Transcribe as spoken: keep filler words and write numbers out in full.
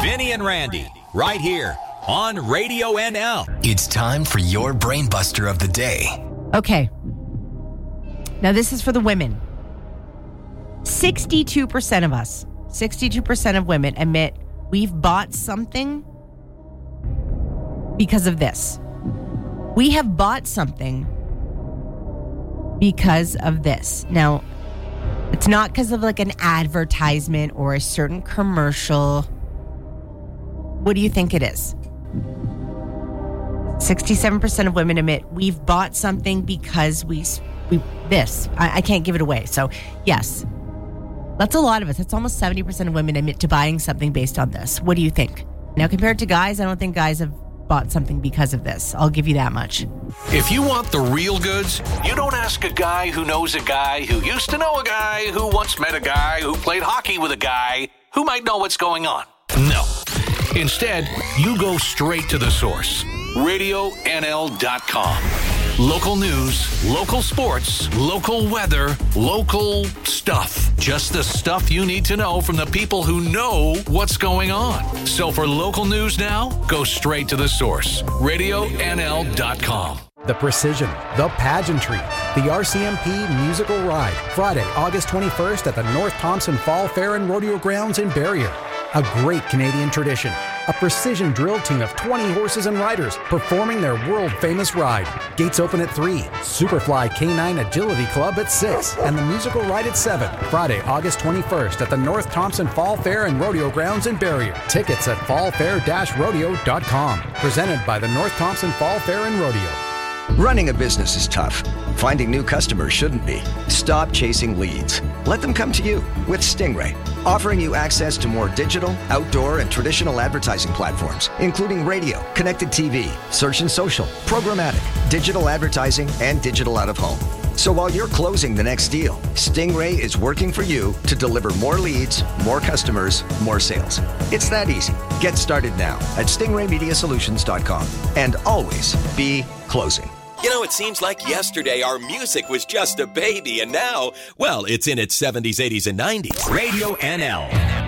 Vinny and Randy, right here on Radio N L. It's time for your brain buster of the day. Okay. Now this is for the women. sixty-two percent of us, sixty-two percent of women admit we've bought something because of this. We have bought something because of this. Now, it's not because of like an advertisement or a certain commercial. What do you think it is? sixty-seven percent of women admit we've bought something because we, we this. I, I can't give it away. So, yes. That's a lot of us. That's almost seventy percent of women admit to buying something based on this. What do you think? Now, compared to guys, I don't think guys have bought something because of this. I'll give you that much. If you want the real goods, you don't ask a guy who knows a guy who used to know a guy who once met a guy who played hockey with a guy who might know what's going on. No. Instead, you go straight to the source. radio N L dot com. Local news, local sports, local weather, local stuff. Just the stuff you need to know from the people who know what's going on. So for local news now, go straight to the source. radio N L dot com. The Precision, the Pageantry, the R C M P Musical Ride, Friday, August twenty-first at the North Thompson Fall Fair and Rodeo Grounds in Barrier. A great Canadian tradition. A precision drill team of twenty horses and riders performing their world-famous ride. Gates open at three, Superfly K nine Agility Club at six, and the musical ride at seven. Friday, August twenty-first at the North Thompson Fall Fair and Rodeo Grounds in Barrier. Tickets at fall fair dash rodeo dot com. Presented by the North Thompson Fall Fair and Rodeo. Running a business is tough. Finding new customers shouldn't be. Stop chasing leads. Let them come to you with Stingray, offering you access to more digital, outdoor, and traditional advertising platforms, including radio, connected T V, search and social, programmatic, digital advertising, and digital out-of-home. So while you're closing the next deal, Stingray is working for you to deliver more leads, more customers, more sales. It's that easy. Get started now at stingray media solutions dot com and always be closing. You know, it seems like yesterday our music was just a baby, and now, well, it's in its seventies, eighties, and nineties. Radio N L.